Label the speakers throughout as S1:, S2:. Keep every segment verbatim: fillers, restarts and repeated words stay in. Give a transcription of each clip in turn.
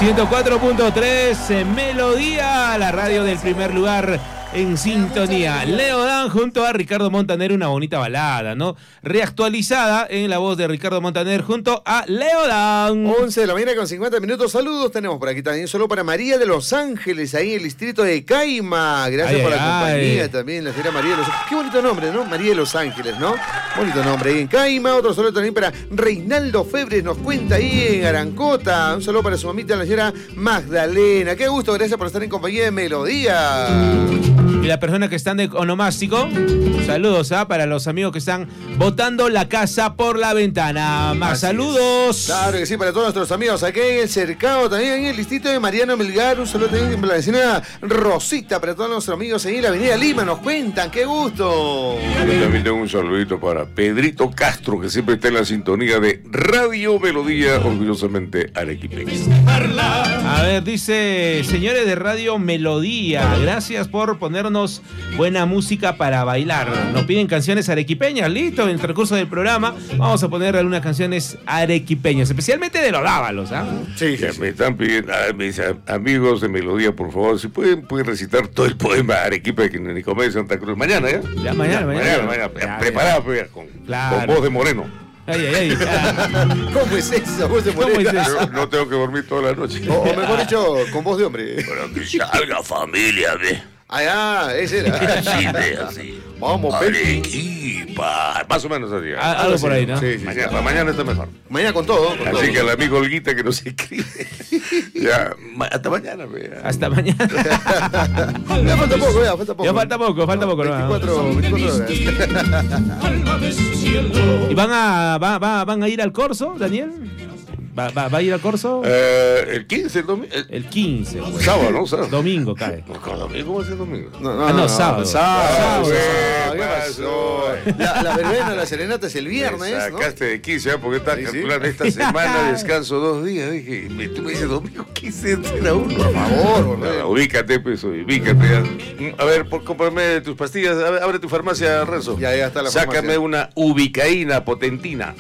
S1: ciento cuatro punto tres, Melodía, la radio del primer lugar en sintonía. Leo Dan junto a Ricardo Montaner, una bonita balada, ¿no? Reactualizada en la voz de Ricardo Montaner junto a Leo Dan.
S2: once de la mañana con cincuenta minutos. Saludos tenemos por aquí también, solo para María de Los Ángeles, ahí en el distrito de Caima. Gracias ay, por la ay, compañía ay. También, la señora María de Los Ángeles. Qué bonito nombre, ¿no? María de Los Ángeles, ¿no? Bonito nombre ahí en Caima. Otro saludo también para Reinaldo Febres, nos cuenta ahí en Arancota. Un saludo para su mamita, la señora Magdalena. Qué gusto, gracias por estar en compañía de Melodía.
S1: Y la persona que están de onomástico, saludos ¿ah? para los amigos que están botando la casa por la ventana. Más Así saludos.
S2: Es. Claro que sí, para todos nuestros amigos aquí en el cercado, también en el distrito de Mariano Melgar. Un saludo también para la vecina Rosita, para todos nuestros amigos ahí en la avenida Lima. Nos cuentan, qué gusto.
S3: Yo también tengo un saludito para Pedrito Castro, que siempre está en la sintonía de Radio Melodía, orgullosamente arequipeña.
S1: A ver, dice, señores de Radio Melodía, gracias por ponernos buena música para bailar. Nos piden canciones arequipeñas, listo, en el transcurso del programa vamos a poner algunas canciones arequipeñas, especialmente de los lábalos, ¿ah?
S3: Sí, sí, me están pidiendo, a mis amigos de Melodía, por favor, si pueden, pueden recitar todo el poema Arequipa de Nicomedes de Santa Cruz. Mañana, ¿ya?
S1: Ya, mañana,
S3: ya,
S1: mañana.
S3: mañana, mañana, ya, preparado, pues, con, claro. con voz de moreno.
S1: Ay, ay, ay. Ah.
S2: ¿Cómo es eso? ¿Cómo,
S1: ¿Cómo es eso?
S3: Yo no tengo que dormir toda la noche.
S2: O, o mejor dicho, con voz de hombre.
S3: Para que salga familia, ve.
S2: Ah, ya, ese era.
S3: Así, de, así.
S2: Vamos,
S3: Arequipa. Más o menos así.
S1: Ah, algo por ahí, ¿no?
S3: Sí, sí, mañana, sí. mañana está mejor.
S2: Mañana con todo. Con
S3: así
S2: todo.
S3: que el amigo Olguita que nos escribe. Ya, hasta mañana, ve.
S1: Hasta mañana.
S2: Ya falta poco, ya falta poco.
S1: Ya falta poco, falta poco.
S2: veinticuatro, veinticuatro horas.
S1: ¿Y van a, va, va, van a ir al corso, Daniel? ¿Va, va, va a ir al corso?
S3: Eh, el quince, el domingo. El,
S1: el quince.
S3: Bueno. Sábado, ¿no? Sábado.
S1: Domingo cae.
S3: No, domingo, ¿cómo va a ser domingo?
S2: No, no,
S1: ah, no,
S2: no
S1: sábado.
S2: Sábado. sábado.
S3: sábado.
S2: ¿Qué pasó? La, la verbena, la serenata es el viernes,
S3: me sacaste
S2: ¿no?
S3: de quince, ¿eh? Porque estás sí, calculando sí. esta semana descanso dos días. Dije, me, tú me dices domingo quince, era uno.
S2: Por favor,
S3: no, ubícate, pues, ubícate. Ya. A ver, por comprarme tus pastillas, abre tu farmacia, Renzo.
S2: Ya, ya está la
S3: Sácame
S2: farmacia.
S3: una ubicaína potentina.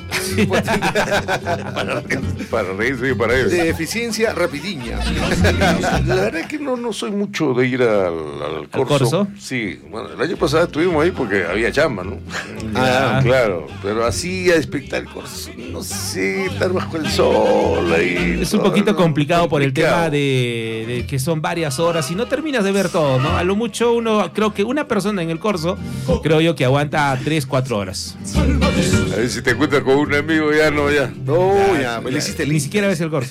S3: para, para reírse y para ellos.
S2: De eficiencia rapidiña.
S3: La verdad es que no, no soy mucho de ir al, al corso.
S1: ¿Al corso?
S3: Sí, bueno, el año pasado estuvimos ahí porque había chamba, ¿no?
S1: Ah,
S3: claro, pero así a espectar el corso, no sé, estar bajo el sol ahí.
S1: Es un
S3: todo,
S1: poquito
S3: ¿no?
S1: complicado, complicado por el tema
S3: de,
S1: de que son varias horas y no terminas de ver todo, ¿no? A lo mucho uno, creo que una persona en el corso, creo yo que aguanta tres, cuatro horas.
S3: A ver si te encuentras con un amigo, ya no, ya.
S2: No, ya, ya, me le hiciste
S1: ni siquiera ves el corso.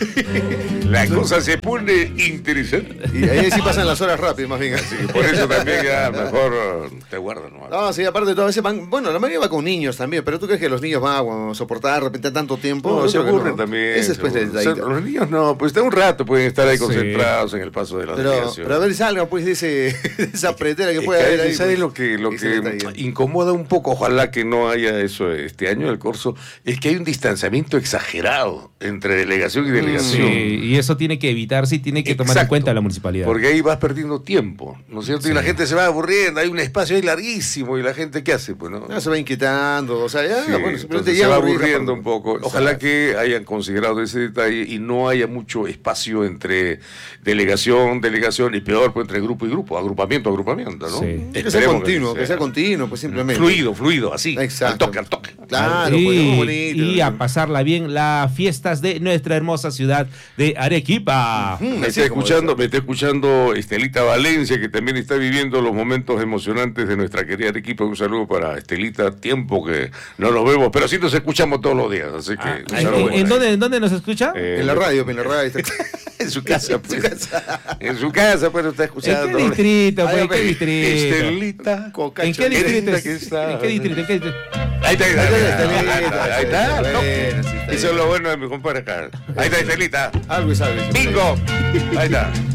S3: La cosa se pone interesante.
S2: Y ahí sí pasan las horas rápido, más bien.
S3: Sí, por eso también ya mejor te guardan, ¿no?
S2: No, sí, aparte de todo, a veces van, bueno, la mayoría va con niños también, pero ¿tú crees que los niños van a soportar de repente tanto tiempo?
S3: No, se aburren
S2: no.
S3: también.
S2: Ese es pues el
S3: o sea, los niños no, pues de un rato pueden estar ahí concentrados sí. en el paso de la
S2: pero,
S3: delegación.
S2: Pero a ver, salgan pues de, ese, de esa pretera que puede haber ahí.
S3: ¿Sabes
S2: pues,
S3: lo que, lo que incomoda un poco? Ojalá que no haya eso este año del corso, es que hay un distanciamiento exagerado entre delegación y delegación.
S1: Sí, y eso tiene que evitarse y tiene que tomar Exacto, en cuenta la municipalidad.
S3: Porque ahí vas perdiendo tiempo, ¿no es cierto? Sí. Y la gente se va aburriendo, hay un espacio ahí larguísimo y la gente, ¿qué hace? Pues, ¿no?
S2: No, se va inquietando, o sea, ya,
S3: sí,
S2: bueno, simplemente
S3: ya se va aburriendo un poco. Ojalá
S2: Exacto.
S3: que hayan considerado ese detalle y no haya mucho espacio entre delegación, delegación y peor, pues entre grupo y grupo, agrupamiento, agrupamiento, ¿no?
S2: Sí. Que sea continuo, que sea. que sea continuo, pues simplemente.
S3: Fluido, fluido, así.
S2: Exacto.
S3: Al toque, al toque.
S2: Claro,
S1: y,
S2: pues, muy bonito.
S1: Y a pasarla bien las fiestas de nuestra hermosa ciudad de Arequipa.
S3: Uh-huh. Me está escuchando, me está escuchando Estelita Valencia, que también está viviendo los momentos emocionantes de nuestra querida Arequipa. Un saludo para Estelita, tiempo que no nos vemos, pero sí nos escuchamos todos los días, así que
S1: ah,
S3: un
S1: ¿En,
S3: saludo
S1: en, dónde, ¿En dónde nos escucha?
S2: Eh, en la radio, en la radio.
S3: En su casa, pues. En su casa, en su casa pues, está escuchando.
S1: ¿En qué distrito? Pues, ¿En qué distrito?
S3: Estelita,
S1: Cocacho. ¿En qué distrito?
S3: Que está?
S1: ¿En qué distrito? ¿En qué distrito?
S3: Ahí está, ahí está. Ahí está.
S2: Ahí está.
S3: Eso es lo bueno de mi compadre acá. Ahí está Estelita.
S2: Algo es algo.
S3: Bingo. Ahí está.